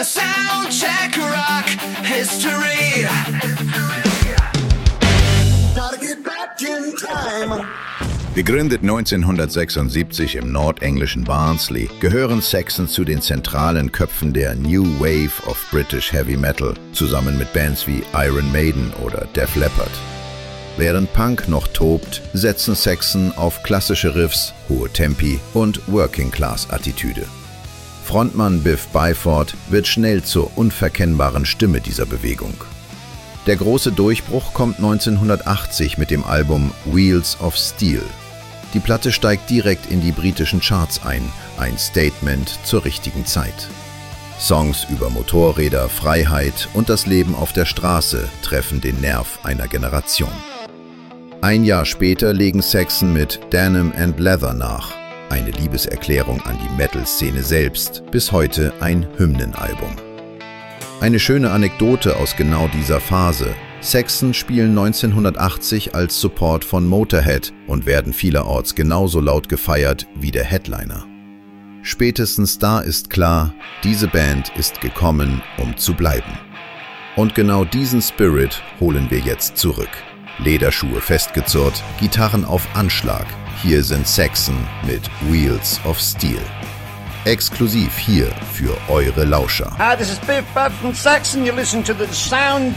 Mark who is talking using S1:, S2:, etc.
S1: A soundcheck rock history. Gotta get back in time.
S2: Gegründet 1976 im nordenglischen Barnsley, gehören Saxon zu den zentralen Köpfen der New Wave of British Heavy Metal, zusammen mit Bands wie Iron Maiden oder Def Leppard. Während Punk noch tobt, setzen Saxon auf klassische Riffs, hohe Tempi und Working-Class-Attitüde. Frontmann Biff Byford wird schnell zur unverkennbaren Stimme dieser Bewegung. Der große Durchbruch kommt 1980 mit dem Album Wheels of Steel. Die Platte steigt direkt in die britischen Charts ein Statement zur richtigen Zeit. Songs über Motorräder, Freiheit und das Leben auf der Straße treffen den Nerv einer Generation. Ein Jahr später legen Saxon mit Denim and Leather nach, eine Liebeserklärung an die Metal-Szene selbst, bis heute ein Hymnenalbum. Eine schöne Anekdote aus genau dieser Phase: Saxon spielen 1980 als Support von Motorhead und werden vielerorts genauso laut gefeiert wie der Headliner. Spätestens da ist klar, diese Band ist gekommen, um zu bleiben. Und genau diesen Spirit holen wir jetzt zurück. Lederschuhe festgezurrt, Gitarren auf Anschlag. Hier sind Saxon mit Wheels of Steel. Exklusiv hier für eure Lauscher.
S3: Hi, this is Biff Budd from Saxon. You listen to the sound